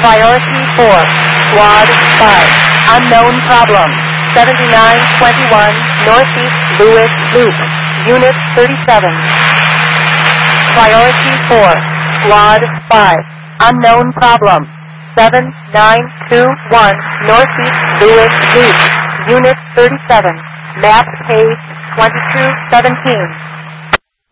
Priority 4, Squad 5, unknown problem, 7921, Northeast Lewis Loop, Unit 37. Priority 4, Squad 5, unknown problem, 7921, Northeast Lewis Loop, Unit 37, map page 2217.